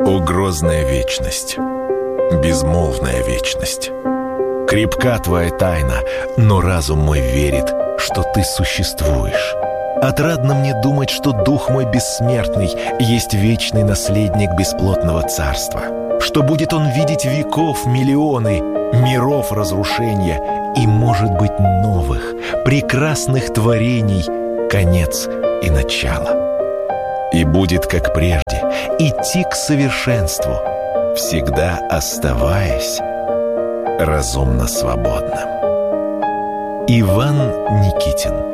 О грозная вечность, безмолвная вечность! Крепка твоя тайна, но разум мой верит, что ты существуешь. Отрадно мне думать, что дух мой бессмертный есть вечный наследник бесплотного царства, что будет он видеть веков миллионы, миров разрушения и, может быть, новых, прекрасных творений конец и начало. И будет, как прежде, идти к совершенству, всегда оставаясь разумно свободным. Иван Никитин.